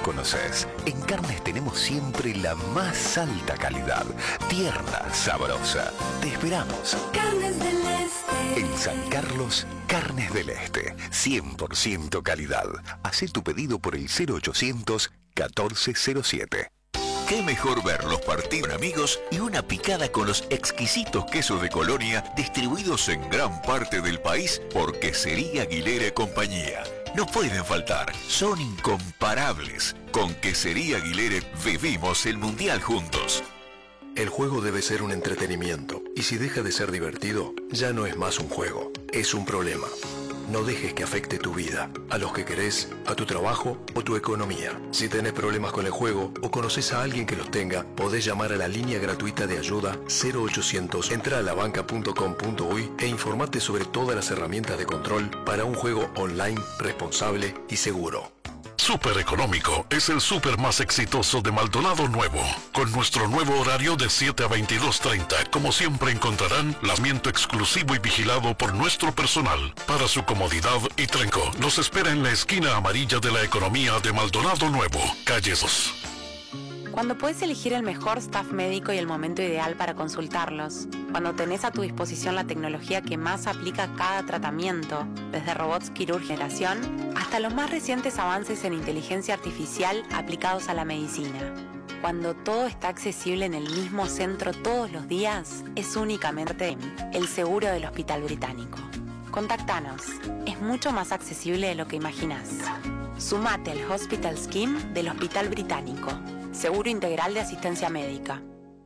conoces. En carnes tenemos siempre la más alta calidad. Tierna, sabrosa. Te esperamos. Carnes del Este. En San Carlos, Carnes del Este. 100% calidad. Hacé tu pedido por el 0800 1407. Qué mejor ver los partidos con amigos y una picada con los exquisitos quesos de Colonia distribuidos en gran parte del país por Quesería Aguilera y Compañía. No pueden faltar, son incomparables. Con Quesería Aguilera vivimos el Mundial juntos. El juego debe ser un entretenimiento, y si deja de ser divertido, ya no es más un juego, es un problema. No dejes que afecte tu vida, a los que querés, a tu trabajo o tu economía. Si tenés problemas con el juego o conoces a alguien que los tenga, podés llamar a la línea gratuita de ayuda 0800. Entra a labanca.com.uy e informate sobre todas las herramientas de control para un juego online responsable y seguro. Súper Económico es el súper más exitoso de Maldonado Nuevo. Con nuestro nuevo horario de 7 a 22:30, como siempre encontrarán lavamiento exclusivo y vigilado por nuestro personal. Para su comodidad y trenco, los espera en la esquina amarilla de la economía de Maldonado Nuevo, calle 2. Cuando puedes elegir el mejor staff médico y el momento ideal para consultarlos. Cuando tenés a tu disposición la tecnología que más aplica a cada tratamiento, desde robots quirúrgicos hasta los más recientes avances en inteligencia artificial aplicados a la medicina. Cuando todo está accesible en el mismo centro todos los días, es únicamente el seguro del Hospital Británico. Contactanos, es mucho más accesible de lo que imaginás. Sumate al Hospital Scheme del Hospital Británico. Seguro integral de asistencia médica.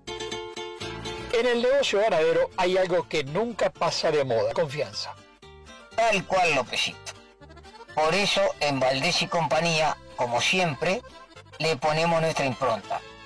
En el negocio ganadero hay algo que nunca pasa de moda: confianza. Tal cual, Lópezito. Por eso, en Valdés y Compañía, como siempre, le ponemos nuestra impronta.